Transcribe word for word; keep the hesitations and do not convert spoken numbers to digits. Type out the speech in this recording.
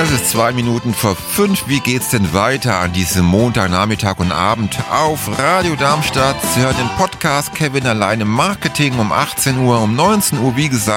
Es ist zwei Minuten vor fünf. Wie geht's denn weiter an diesem Montagnachmittag und Abend auf Radio Darmstadt? Sie hören den Podcast Kevin alleine Marketing um achtzehn Uhr, um neunzehn Uhr, wie gesagt.